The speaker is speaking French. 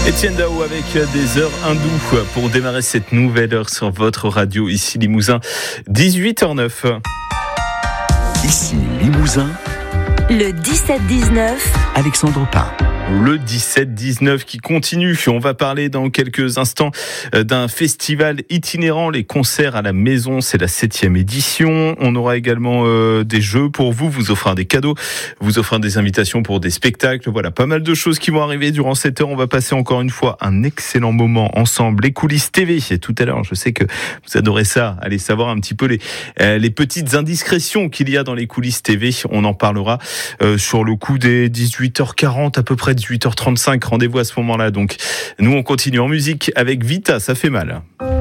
Étienne Dao avec des heures hindoues pour démarrer cette nouvelle heure sur votre radio. Ici Limousin, 18h09. Ici Limousin. Le 17-19. Alexandre Pain. Le 17-19 qui continue. On va parler dans quelques instants d'un festival itinérant, les concerts à la maison. C'est la 7e édition. On aura également des jeux pour vous, vous offrant des cadeaux, vous offrant des invitations pour des spectacles. Voilà, pas mal de choses qui vont arriver durant cette heure. On va passer encore une fois un excellent moment ensemble. Les coulisses TV, tout à l'heure, je sais que vous adorez ça. Allez savoir un petit peu les petites indiscrétions qu'il y a dans les coulisses TV. On en parlera sur le coup des 18h40 à peu près. 18h35, rendez-vous à ce moment-là. Donc, nous, on continue en musique avec Vita, ça fait mal.